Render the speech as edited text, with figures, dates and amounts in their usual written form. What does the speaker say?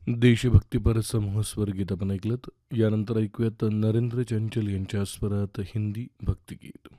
देशभक्तीपर समूह स्वरगीत आपण ऐकलंत. यानंतर ऐकूयात नरेंद्र चंचल यांच्या स्वरात हिंदी भक्तिगीत.